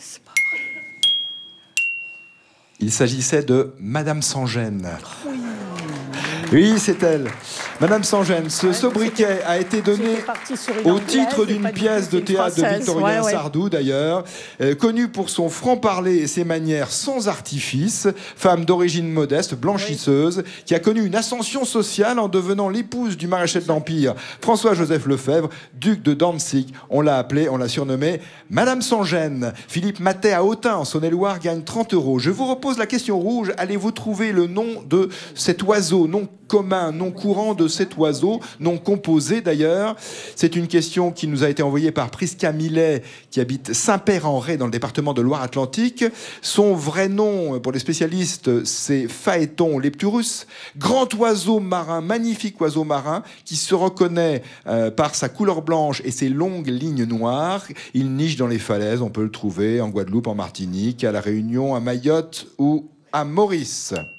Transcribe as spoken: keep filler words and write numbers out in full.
Il s'agissait de Madame Sans-Gêne. Oui, c'est elle. Madame Sans-Gêne, ce sobriquet a été donné au titre d'une pièce de théâtre de Victorien ouais, Sardou, d'ailleurs, euh, connue pour son franc-parler et ses manières sans artifice, femme d'origine modeste, blanchisseuse, oui. qui a connu une ascension sociale en devenant l'épouse du maréchal de l'Empire, François-Joseph Lefebvre, duc de Danzig. On l'a appelée, on l'a surnommée Madame Sans-Gêne. Philippe Matet à Autun, en Saône-et-Loire, gagne trente euros. Je vous repose la question rouge. Allez-vous trouver le nom de cet oiseau, nom commun, nom courant de cet oiseau, non composé d'ailleurs? C'est une question qui nous a été envoyée par Prisca Millet, qui habite Saint-Père-en-Retz dans le département de Loire-Atlantique. Son vrai nom, pour les spécialistes, c'est Phaéton lepturus, grand oiseau marin, magnifique oiseau marin, qui se reconnaît euh, par sa couleur blanche et ses longues lignes noires. Il niche dans les falaises, on peut le trouver en Guadeloupe, en Martinique, à La Réunion, à Mayotte ou à Maurice.